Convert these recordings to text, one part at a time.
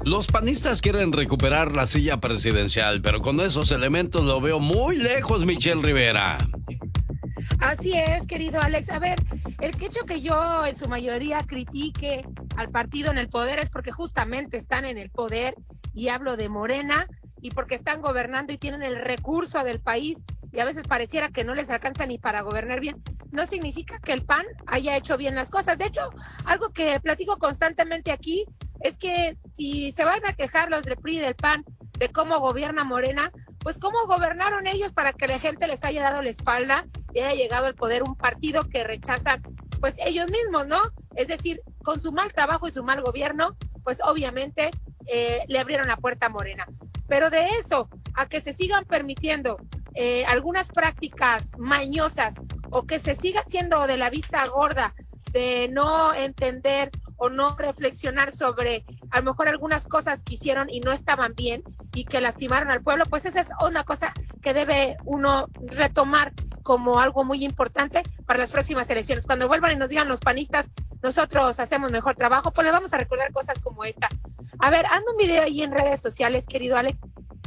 Los panistas quieren recuperar la silla presidencial, pero con esos elementos lo veo muy lejos, Michelle Rivera. Así es, querido Alex. A ver, el hecho que yo en su mayoría critique al partido en el poder es porque justamente están en el poder, y hablo de Morena, y porque están gobernando y tienen el recurso del país, y a veces pareciera que no les alcanza ni para gobernar bien. No significa que el PAN haya hecho bien las cosas. De hecho, algo que platico constantemente aquí es que si se van a quejar los del PRI y del PAN de cómo gobierna Morena, pues cómo gobernaron ellos para que la gente les haya dado la espalda y haya llegado al poder un partido que rechazan pues ellos mismos, ¿no? Es decir, con su mal trabajo y su mal gobierno, pues obviamente le abrieron la puerta a Morena. Pero de eso a que se sigan permitiendo algunas prácticas mañosas, o que se siga haciendo de la vista gorda, de no entender o no reflexionar sobre a lo mejor algunas cosas que hicieron y no estaban bien y que lastimaron al pueblo, pues esa es una cosa que debe uno retomar como algo muy importante para las próximas elecciones. Cuando vuelvan y nos digan los panistas, nosotros hacemos mejor trabajo, pues les vamos a recordar cosas como esta. A ver, anda un video ahí en redes sociales, querido Alex,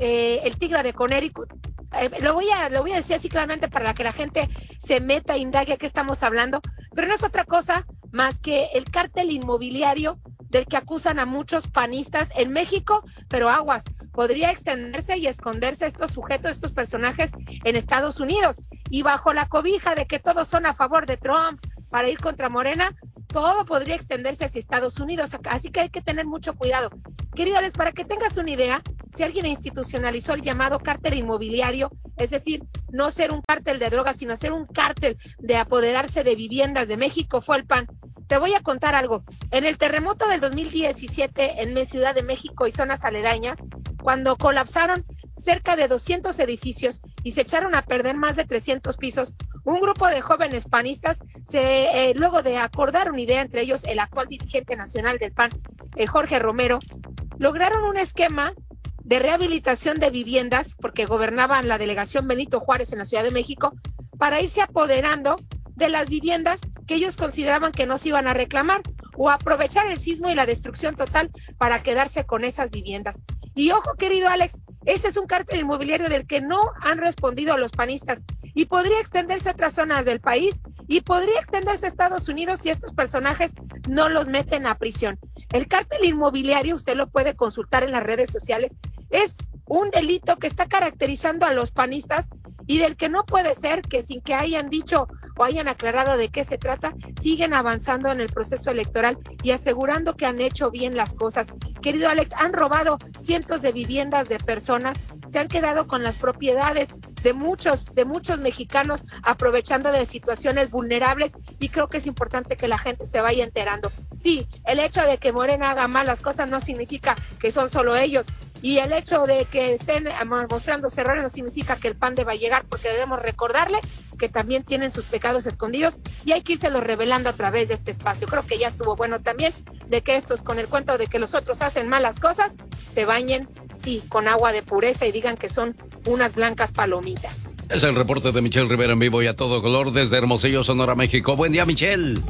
el tigre de Connecticut. Lo voy a decir así claramente para que la gente se meta, indague a qué estamos hablando, pero no es otra cosa más que el cártel inmobiliario del que acusan a muchos panistas en México, pero aguas, podría extenderse y esconderse estos sujetos, estos personajes en Estados Unidos, y bajo la cobija de que todos son a favor de Trump para ir contra Morena, todo podría extenderse hacia Estados Unidos, así que hay que tener mucho cuidado. Querido Alex, para que tengas una idea, si alguien institucionalizó el llamado cártel inmobiliario, es decir, no ser un cártel de drogas, sino ser un cártel de apoderarse de viviendas de México, fue el PAN. Te voy a contar algo. En el terremoto del 2017 en Ciudad de México y zonas aledañas, cuando colapsaron cerca de 200 edificios y se echaron a perder más de 300 pisos, un grupo de jóvenes panistas, luego de acordar una idea, entre ellos el actual dirigente nacional del PAN, Jorge Romero, lograron un esquema de rehabilitación de viviendas, porque gobernaban la delegación Benito Juárez en la Ciudad de México, para irse apoderando de las viviendas que ellos consideraban que no se iban a reclamar, o aprovechar el sismo y la destrucción total para quedarse con esas viviendas. Y ojo, querido Alex, ese es un cártel inmobiliario del que no han respondido a los panistas, y podría extenderse a otras zonas del país, y podría extenderse a Estados Unidos si estos personajes no los meten a prisión. El cártel inmobiliario, usted lo puede consultar en las redes sociales, es un delito que está caracterizando a los panistas y del que no puede ser que sin que hayan dicho o hayan aclarado de qué se trata, siguen avanzando en el proceso electoral y asegurando que han hecho bien las cosas. Querido Alex, han robado cientos de viviendas de personas, se han quedado con las propiedades de muchos mexicanos, aprovechando de situaciones vulnerables, y creo que es importante que la gente se vaya enterando. Sí, el hecho de que Morena haga malas cosas no significa que son solo ellos, y el hecho de que estén mostrándose errores no significa que el PAN deba llegar, porque debemos recordarle que también tienen sus pecados escondidos y hay que irselos revelando a través de este espacio. Creo que ya estuvo bueno también de que estos, con el cuento de que los otros hacen malas cosas, se bañen, sí, con agua de pureza y digan que son unas blancas palomitas. Es el reporte de Michelle Rivera en vivo y a todo color desde Hermosillo, Sonora, México. Buen día, Michelle.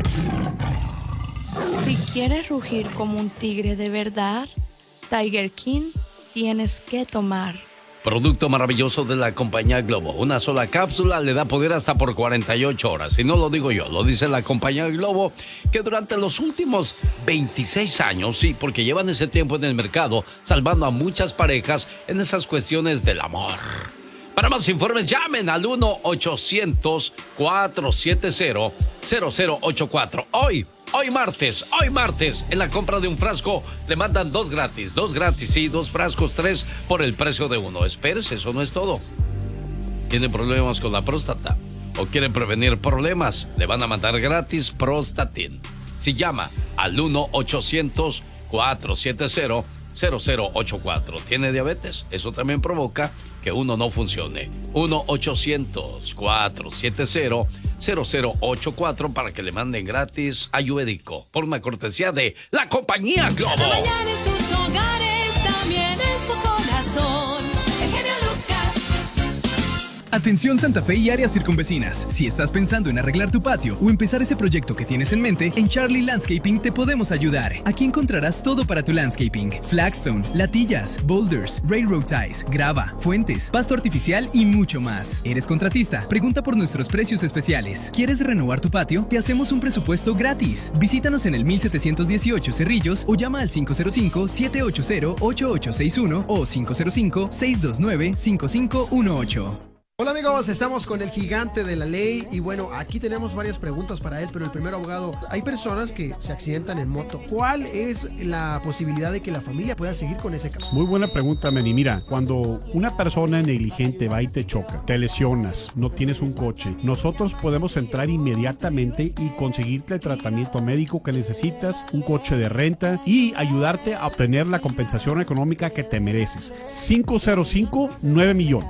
Si quieres rugir como un tigre de verdad, Tiger King tienes que tomar. Producto maravilloso de la compañía Globo. Una sola cápsula le da poder hasta por 48 horas. Y no lo digo yo, lo dice la compañía Globo, que durante los últimos 26 años, sí, porque llevan ese tiempo en el mercado, salvando a muchas parejas en esas cuestiones del amor. Para más informes, llamen al 1-800-470-0084. Hoy martes, en la compra de un frasco, le mandan 2 gratis, sí, 2 frascos, 3 por el precio de uno. Espérese, eso no es todo. ¿Tienen problemas con la próstata o quieren prevenir problemas? Le van a mandar gratis Prostatin. Si llama al 1-800-470-0084. ¿Tiene diabetes? Eso también provoca que uno no funcione. 1-800-470-0084 para que le manden gratis Ayurvédico, por una cortesía de la compañía Globo. Cada mañana en sus hogares, también en su corazón. El genio Lucas. Atención Santa Fe y áreas circunvecinas. Si estás pensando en arreglar tu patio o empezar ese proyecto que tienes en mente, en Charlie Landscaping te podemos ayudar. Aquí encontrarás todo para tu landscaping: flagstone, latillas, boulders, railroad ties, grava, fuentes, pasto artificial y mucho más. ¿Eres contratista? Pregunta por nuestros precios especiales. ¿Quieres renovar tu patio? Te hacemos un presupuesto gratis. Visítanos en el 1718 Cerrillos o llama al 505-780-8861 o 505-629-5518. Hola amigos, estamos con el gigante de la ley y bueno, aquí tenemos varias preguntas para él, pero el primero, abogado, hay personas que se accidentan en moto. ¿Cuál es la posibilidad de que la familia pueda seguir con ese caso? Muy buena pregunta, Manny. Mira, cuando una persona negligente va y te choca, te lesionas, no tienes un coche, nosotros podemos entrar inmediatamente y conseguirte el tratamiento médico que necesitas, un coche de renta y ayudarte a obtener la compensación económica que te mereces. 505-9 millones.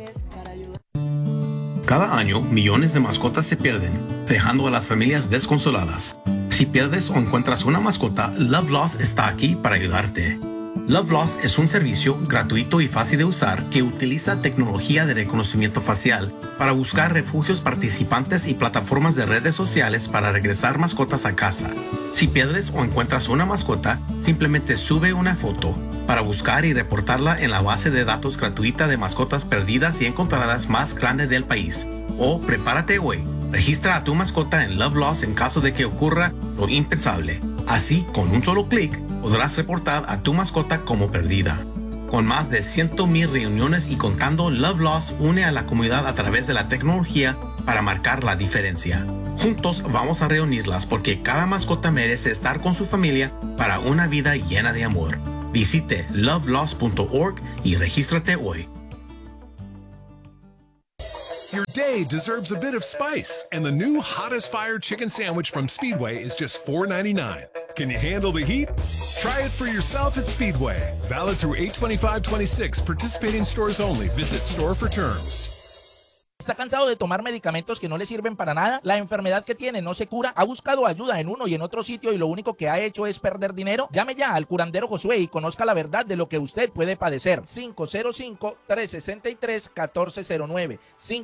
Cada año, millones de mascotas se pierden, dejando a las familias desconsoladas. Si pierdes o encuentras una mascota, Love Lost está aquí para ayudarte. Love Lost es un servicio gratuito y fácil de usar que utiliza tecnología de reconocimiento facial para buscar refugios participantes y plataformas de redes sociales para regresar mascotas a casa. Si pierdes o encuentras una mascota, simplemente sube una foto para buscar y reportarla en la base de datos gratuita de mascotas perdidas y encontradas más grande del país. O prepárate hoy. Registra a tu mascota en Love Lost en caso de que ocurra lo impensable. Así, con un solo clic, podrás reportar a tu mascota como perdida. Con más de 100,000 reuniones y contando, Love Lost une a la comunidad a través de la tecnología para marcar la diferencia. Juntos vamos a reunirlas porque cada mascota merece estar con su familia para una vida llena de amor. Visite lovelost.org y regístrate hoy. Your day deserves a bit of spice, and the new Hottest Fire Chicken Sandwich from Speedway is just $4.99. Can you handle the heat? Try it for yourself at Speedway. Valid through 8/25/26. Participating stores only. Visit store for terms. ¿Está cansado de tomar medicamentos que no le sirven para nada? ¿La enfermedad que tiene no se cura? ¿Ha buscado ayuda en uno y en otro sitio y lo único que ha hecho es perder dinero? Llame ya al curandero Josué y conozca la verdad de lo que usted puede padecer. 505-363-1409.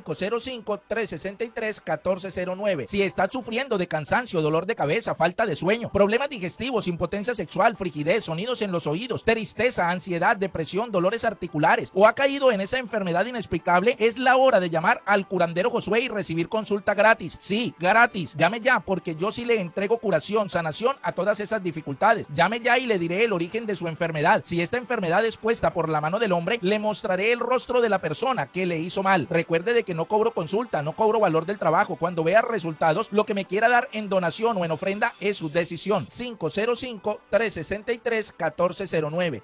505-363-1409. Si está sufriendo de cansancio, dolor de cabeza, falta de sueño, problemas digestivos, impotencia sexual, frigidez, sonidos en los oídos, tristeza, ansiedad, depresión, dolores articulares o ha caído en esa enfermedad inexplicable, es la hora de llamar al curandero Josué y recibir consulta gratis. Sí, gratis. Llame ya porque yo sí le entrego curación, sanación a todas esas dificultades. Llame ya y le diré el origen de su enfermedad. Si esta enfermedad es puesta por la mano del hombre, le mostraré el rostro de la persona que le hizo mal. Recuerde de que no cobro consulta, no cobro valor del trabajo. Cuando vea resultados, lo que me quiera dar en donación o en ofrenda es su decisión. 505-363-1409.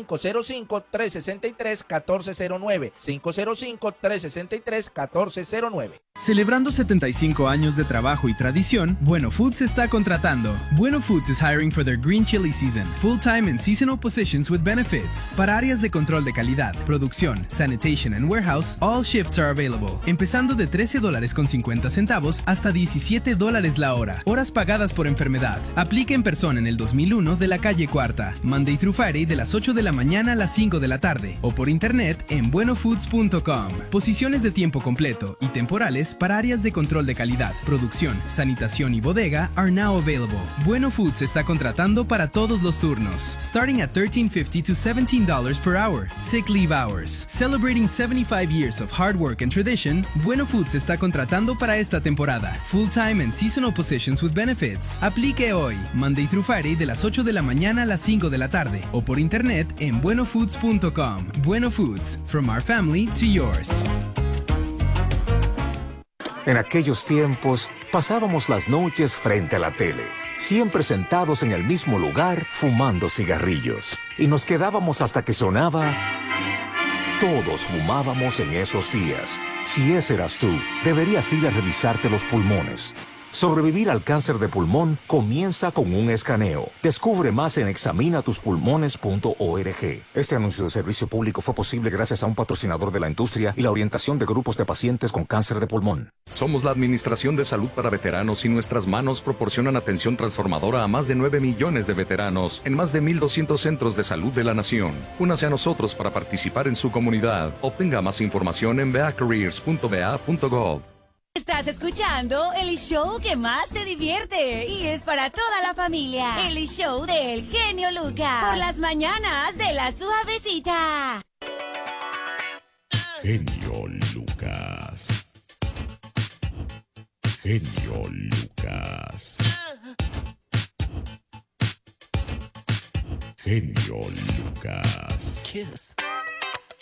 505-363-1409. 505-363-1409. Celebrando 75 años de trabajo y tradición, Bueno Foods está contratando. Bueno Foods is hiring for their green chili season, full-time and seasonal positions with benefits. Para áreas de control de calidad, producción, sanitation and warehouse, all shifts are available. Empezando de $13.50 hasta $17 la hora. Horas pagadas por enfermedad. Aplica en persona en el 2001 de la calle Cuarta, Monday through Friday de las 8 de la mañana a las 5 de la tarde o por internet en buenofoods.com. Posiciones de tiempo completo y temporales para áreas de control de calidad, producción, sanitación y bodega are now available. Bueno Foods está contratando para todos los turnos, starting at $13.50 to $17 per hour. Sick leave hours. Celebrating 75 years of hard work and tradition, Bueno Foods está contratando para esta temporada. Full-time and seasonal positions with benefits. Aplique hoy, Monday through Friday de las 8 de la mañana a las 5 de la tarde o por internet en buenofoods.com. Bueno Foods, from our family to yours. En aquellos tiempos, pasábamos las noches frente a la tele, siempre sentados en el mismo lugar, fumando cigarrillos. Y nos quedábamos hasta que sonaba... Todos fumábamos en esos días. Si ese eras tú, deberías ir a revisarte los pulmones. Sobrevivir al cáncer de pulmón comienza con un escaneo. Descubre más en examinatuspulmones.org. Este anuncio de servicio público fue posible gracias a un patrocinador de la industria y la orientación de grupos de pacientes con cáncer de pulmón. Somos la Administración de Salud para Veteranos y nuestras manos proporcionan atención transformadora a más de 9 millones de veteranos en más de 1,200 centros de salud de la nación. Únase a nosotros para participar en su comunidad. Obtenga más información en beacareers.ba.gov. Estás escuchando el show que más te divierte y es para toda la familia. El show del genio Lucas. Por las mañanas de La Suavecita. Genio Lucas. Genio Lucas. Genio Lucas.